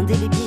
indélébile.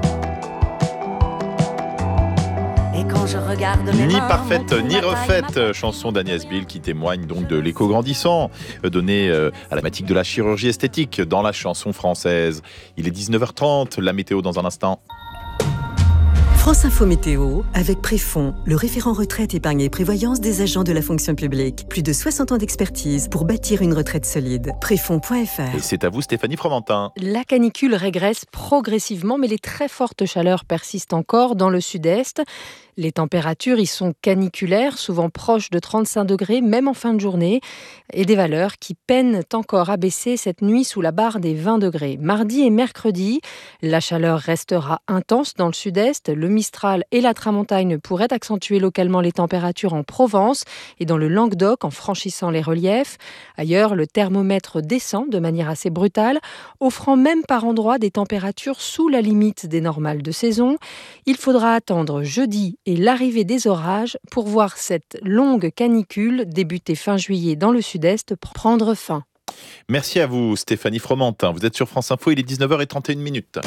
Et quand je regarde mes Ni mains, parfaite mon ni tout refaite, m'attaille, chanson d'Agnès Bill qui témoigne donc de l'écho grandissant donné à la thématique de la chirurgie esthétique dans la chanson française. Il est 19h30, la météo dans un instant. France Info Météo, avec Préfond, le référent retraite, épargne et prévoyance des agents de la fonction publique. Plus de 60 ans d'expertise pour bâtir une retraite solide. Préfond.fr. Et c'est à vous Stéphanie Fromentin. La canicule régresse progressivement, mais les très fortes chaleurs persistent encore dans le sud-est. Les températures y sont caniculaires, souvent proches de 35 degrés, même en fin de journée, et des valeurs qui peinent encore à baisser cette nuit sous la barre des 20 degrés. Mardi et mercredi, la chaleur restera intense dans le sud-est. Le Mistral et la Tramontagne pourraient accentuer localement les températures en Provence et dans le Languedoc en franchissant les reliefs. Ailleurs, le thermomètre descend de manière assez brutale, offrant même par endroits des températures sous la limite des normales de saison. Il faudra attendre jeudi et l'arrivée des orages pour voir cette longue canicule débutée fin juillet dans le sud-est prendre fin. Merci à vous Stéphanie Fromentin. Vous êtes sur France Info, il est 19h31.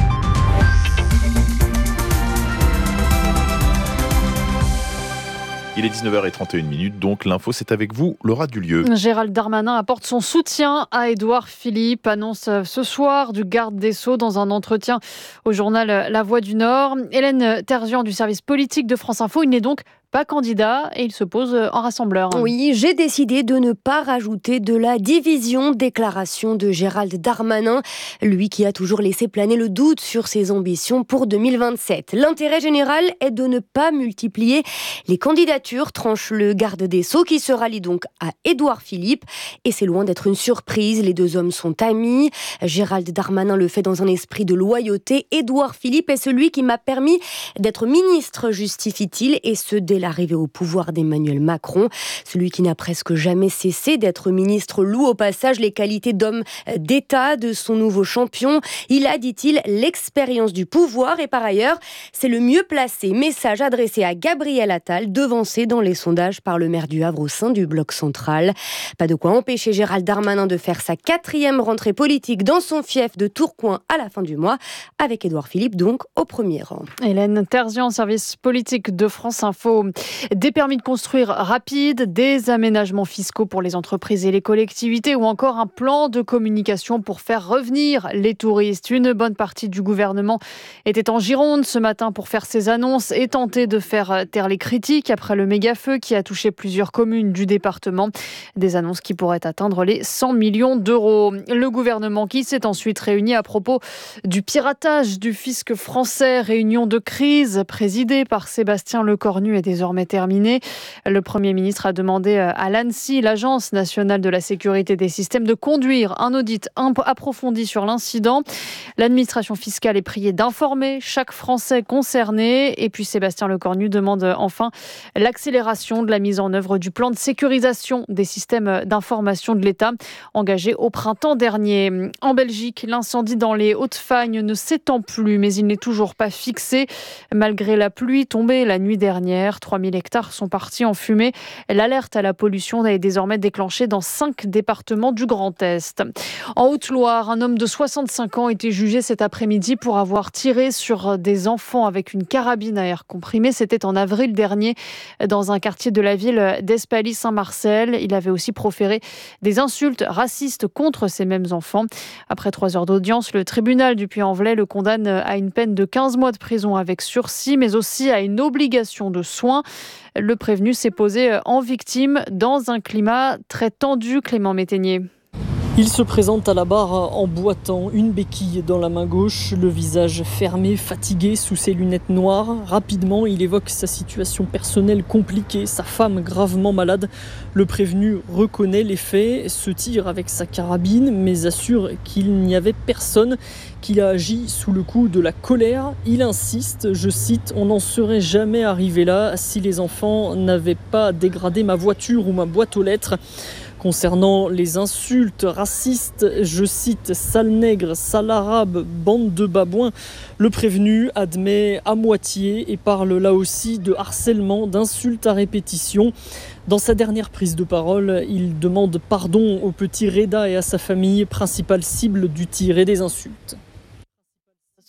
Il est 19h31, donc l'info c'est avec vous, Laura Dulieu. Gérald Darmanin apporte son soutien à Édouard Philippe, annonce ce soir du garde des Sceaux dans un entretien au journal La Voix du Nord. Hélène Terzian du service politique de France Info, il n'est donc pas candidat et il se pose en rassembleur. Oui, j'ai décidé de ne pas rajouter de la division, déclaration de Gérald Darmanin, lui qui a toujours laissé planer le doute sur ses ambitions pour 2027. L'intérêt général est de ne pas multiplier les candidatures, tranche le garde des Sceaux qui se rallie donc à Édouard Philippe. Et c'est loin d'être une surprise, les deux hommes sont amis. Gérald Darmanin le fait dans un esprit de loyauté. Édouard Philippe est celui qui m'a permis d'être ministre, justifie-t-il, et ce dès l'arrivée au pouvoir d'Emmanuel Macron. Celui qui n'a presque jamais cessé d'être ministre loue au passage les qualités d'homme d'État de son nouveau champion. Il a, dit-il, l'expérience du pouvoir et par ailleurs, c'est le mieux placé. Message adressé à Gabriel Attal, devancé dans les sondages par le maire du Havre au sein du bloc central. Pas de quoi empêcher Gérald Darmanin de faire sa 4e rentrée politique dans son fief de Tourcoing à la fin du mois, avec Édouard Philippe donc au premier rang. Hélène Terzian, service politique de France Info. Des permis de construire rapides, des aménagements fiscaux pour les entreprises et les collectivités ou encore un plan de communication pour faire revenir les touristes. Une bonne partie du gouvernement était en Gironde ce matin pour faire ses annonces et tenter de faire taire les critiques après le méga-feu qui a touché plusieurs communes du département. Des annonces qui pourraient atteindre les 100 millions d'euros. Le gouvernement qui s'est ensuite réuni à propos du piratage du fisc français. Réunion de crise présidée par Sébastien Lecornu est désormais terminée. Le Premier ministre a demandé à l'ANSSI, l'Agence nationale de la sécurité des systèmes, de conduire un audit approfondi sur l'incident. L'administration fiscale est priée d'informer chaque Français concerné. Et puis Sébastien Lecornu demande enfin l'accélération de la mise en œuvre du plan de sécurisation des systèmes d'information de l'État engagé au printemps dernier. En Belgique, l'incendie dans les Hautes-Fagnes ne s'étend plus, mais il n'est toujours pas fixé malgré la pluie tombée la nuit dernière. 3000 hectares sont partis en fumée. L'alerte à la pollution est désormais déclenchée dans 5 départements du Grand Est. En Haute-Loire, un homme de 65 ans a été jugé cet après-midi pour avoir tiré sur des enfants avec une carabine à air comprimé. C'était en avril dernier dans un quartier de la ville d'Espaly-Saint-Marcel. Il avait aussi proféré des insultes racistes contre ces mêmes enfants. Après 3 heures d'audience, le tribunal du Puy-en-Velay le condamne à une peine de 15 mois de prison avec sursis, mais aussi à une obligation de soins. Le prévenu s'est posé en victime dans un climat très tendu, Clément Métainier. Il se présente à la barre en boitant, une béquille dans la main gauche, le visage fermé, fatigué sous ses lunettes noires. Rapidement, il évoque sa situation personnelle compliquée, sa femme gravement malade. Le prévenu reconnaît les faits, se tire avec sa carabine, mais assure qu'il n'y avait personne, qu'il a agi sous le coup de la colère. Il insiste, je cite, « On n'en serait jamais arrivé là si les enfants n'avaient pas dégradé ma voiture ou ma boîte aux lettres ». Concernant les insultes racistes, je cite « sale nègre, sale arabe, bande de babouins », le prévenu admet à moitié et parle là aussi de harcèlement, d'insultes à répétition. Dans sa dernière prise de parole, il demande pardon au petit Reda et à sa famille, principale cible du tir et des insultes.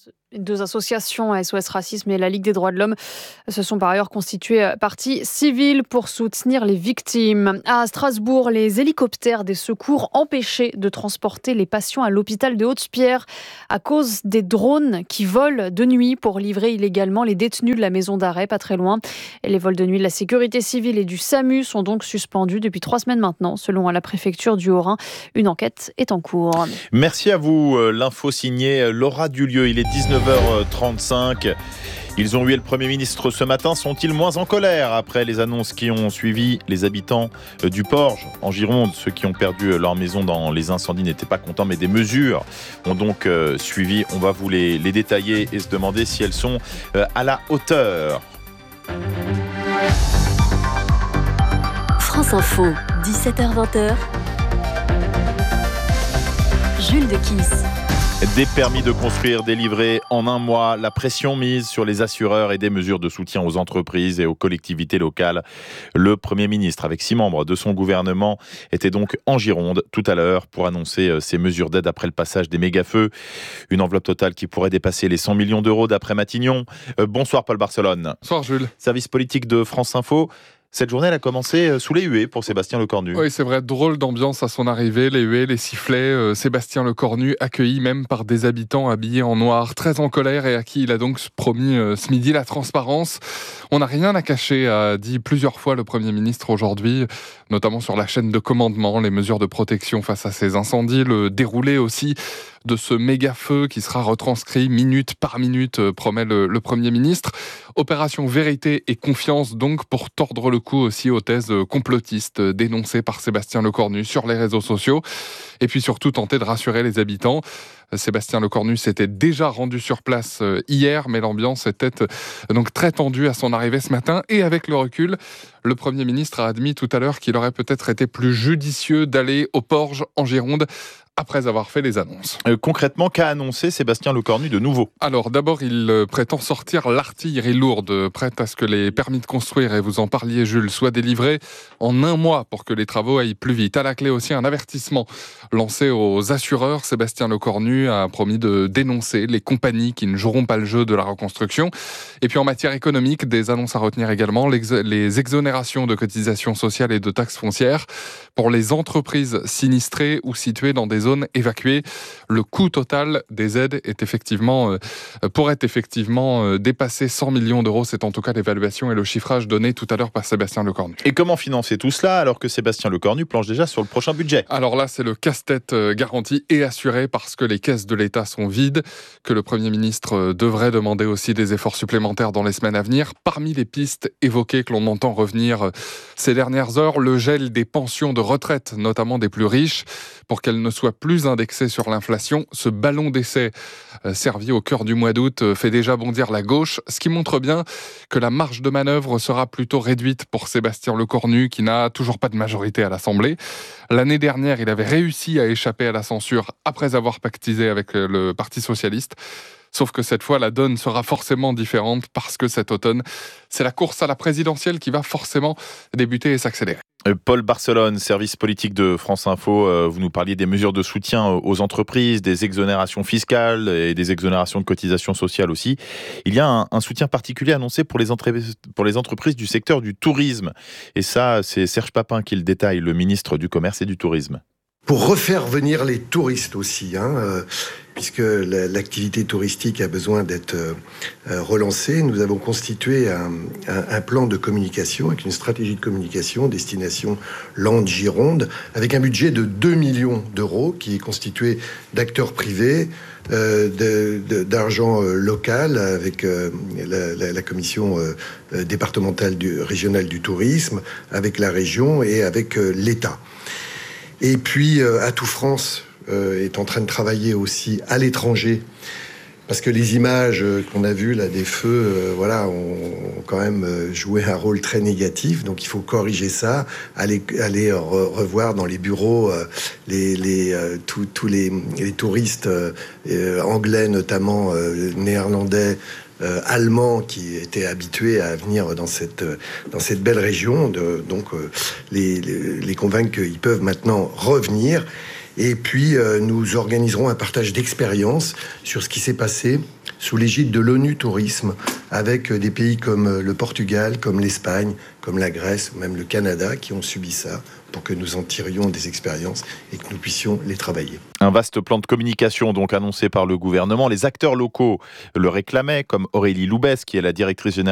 Les deux associations, SOS Racisme et la Ligue des droits de l'homme, se sont par ailleurs constituées partie civile pour soutenir les victimes. À Strasbourg, les hélicoptères des secours empêchaient de transporter les patients à l'hôpital de Haute-Pierre à cause des drones qui volent de nuit pour livrer illégalement les détenus de la maison d'arrêt, pas très loin. Et les vols de nuit de la sécurité civile et du SAMU sont donc suspendus depuis 3 semaines maintenant, selon la préfecture du Haut-Rhin. Une enquête est en cours. Merci à vous. L'info signée Laura Dulieu. Il est 19h35. Ils ont hué le Premier ministre ce matin. Sont-ils moins en colère après les annonces qui ont suivi? Les habitants du Porge, en Gironde, ceux qui ont perdu leur maison dans les incendies n'étaient pas contents, mais des mesures ont donc suivi. On va vous les détailler et se demander si elles sont à la hauteur. France Info, 17h-20h. Jules Dequisse. Des permis de construire délivrés en un mois, la pression mise sur les assureurs et des mesures de soutien aux entreprises et aux collectivités locales. Le Premier ministre, avec 6 membres de son gouvernement, était donc en Gironde tout à l'heure pour annoncer ces mesures d'aide après le passage des méga-feux. Une enveloppe totale qui pourrait dépasser les 100 millions d'euros d'après Matignon. Bonsoir Paul Barcelone. Bonsoir Jules. Service politique de France Info. Cette journée, elle a commencé sous les huées pour Sébastien Lecornu. Oui, c'est vrai, drôle d'ambiance à son arrivée, les huées, les sifflets. Sébastien Lecornu accueilli même par des habitants habillés en noir, très en colère et à qui il a donc promis ce midi la transparence. On n'a rien à cacher, a dit plusieurs fois le Premier ministre aujourd'hui, notamment sur la chaîne de commandement, les mesures de protection face à ces incendies, le déroulé aussi de ce méga-feu qui sera retranscrit minute par minute, promet le Premier ministre. Opération vérité et confiance donc pour tordre le cou aussi aux thèses complotistes dénoncées par Sébastien Lecornu sur les réseaux sociaux. Et puis surtout tenter de rassurer les habitants. Sébastien Lecornu s'était déjà rendu sur place hier, mais l'ambiance était donc très tendue à son arrivée ce matin. Et avec le recul, le Premier ministre a admis tout à l'heure qu'il aurait peut-être été plus judicieux d'aller au Porge en Gironde après avoir fait les annonces. Concrètement, qu'a annoncé Sébastien Lecornu de nouveau? Alors d'abord, il prétend sortir l'artillerie lourde, prête à ce que les permis de construire, et vous en parliez Jules, soient délivrés en un mois pour que les travaux aillent plus vite. À la clé aussi un avertissement lancé aux assureurs. Sébastien Lecornu a promis de dénoncer les compagnies qui ne joueront pas le jeu de la reconstruction. Et puis en matière économique, des annonces à retenir également, les exonérations de cotisations sociales et de taxes foncières pour les entreprises sinistrées ou situées dans des zones évacuées. Le coût total des aides pourrait effectivement dépasser 100 millions d'euros. C'est en tout cas l'évaluation et le chiffrage donné tout à l'heure par Sébastien Lecornu. Et comment financer tout cela alors que Sébastien Lecornu planche déjà sur le prochain budget? Alors là, c'est le casse-tête garanti et assuré parce que les caisses de l'État sont vides, que le Premier ministre devrait demander aussi des efforts supplémentaires dans les semaines à venir. Parmi les pistes évoquées que l'on entend revenir ces dernières heures, le gel des pensions de retraite, notamment des plus riches, pour qu'elles ne soient plus indexées sur l'inflation. Ce ballon d'essai servi au cœur du mois d'août fait déjà bondir la gauche, ce qui montre bien que la marge de manœuvre sera plutôt réduite pour Sébastien Lecornu, qui n'a toujours pas de majorité à l'Assemblée. L'année dernière, il avait réussi à échapper à la censure après avoir pactisé avec le Parti socialiste. Sauf que cette fois, la donne sera forcément différente parce que cet automne, c'est la course à la présidentielle qui va forcément débuter et s'accélérer. Paul Barcelone, service politique de France Info, vous nous parliez des mesures de soutien aux entreprises, des exonérations fiscales et des exonérations de cotisations sociales aussi. Il y a un soutien particulier annoncé pour les entreprises du secteur du tourisme. Et ça, c'est Serge Papin qui le détaille, le ministre du Commerce et du Tourisme. Pour refaire venir les touristes aussi, puisque l'activité touristique a besoin d'être relancée, nous avons constitué un plan de communication, avec une stratégie de communication, destination Landes Gironde, avec un budget de 2 millions d'euros, qui est constitué d'acteurs privés, d'argent local, avec la commission départementale régionale du tourisme, avec la région et avec l'État. Et puis, Atout France est en train de travailler aussi à l'étranger, parce que les images qu'on a vues là des feux, ont quand même joué un rôle très négatif. Donc, il faut corriger ça, aller revoir dans les bureaux tous les touristes anglais, notamment néerlandais, allemands qui étaient habitués à venir dans cette belle région, les convaincre qu'ils peuvent maintenant revenir. Et puis nous organiserons un partage d'expériences sur ce qui s'est passé sous l'égide de l'ONU Tourisme, avec des pays comme le Portugal, comme l'Espagne, comme la Grèce, ou même le Canada, qui ont subi ça, pour que nous en tirions des expériences et que nous puissions les travailler. Un vaste plan de communication donc annoncé par le gouvernement. Les acteurs locaux le réclamaient, comme Aurélie Loubès, qui est la directrice générale